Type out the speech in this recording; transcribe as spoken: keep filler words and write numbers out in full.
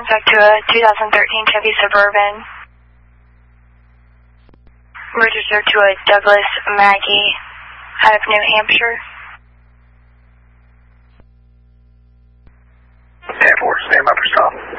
contact to a two thousand thirteen Chevy Suburban. Registered to a Douglas Maggie out of New Hampshire. ten four, stand by for stop.